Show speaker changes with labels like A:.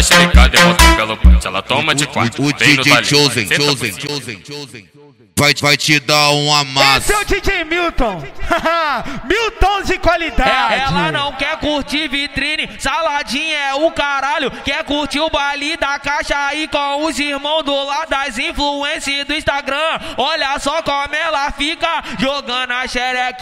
A: xerecada e bota pelo pente. Ela toma de quatro.
B: O DJ Chosen vai te dar um amasso.
C: Esse é o DJ Milton. Milton de qualidade.
D: Ela não quer curtir vitrine, saladinha é o caralho. Quer curtir o baile da caixa aí com os irmãos do lado das influências do Instagram. Olha só como ela fica jogando a xereca